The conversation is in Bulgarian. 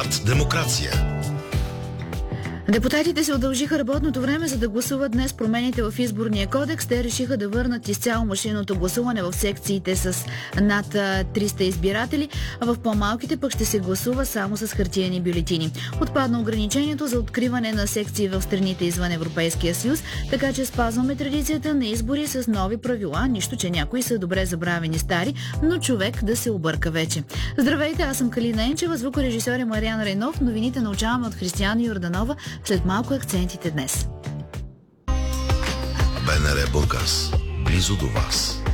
Старт демокрация. Депутатите се удължиха работното време, за да гласуват днес промените в изборния кодекс. Те решиха да върнат изцяло машинното гласуване в секциите с над 300 избиратели, а в по-малките пък ще се гласува само с хартиени бюлетини. Отпадна ограничението за откриване на секции в страните извън Европейския съюз, така че спазваме традицията на избори с нови правила, нищо, че някои са добре забравени стари, но човек да се обърка вече. Здравейте, аз съм Калина Енчева, звукорежисьор е Мариан Райнов. Новините научаваме от Християна Йорданова. След малко акцентите днес. БНР Бургас. Близо до вас.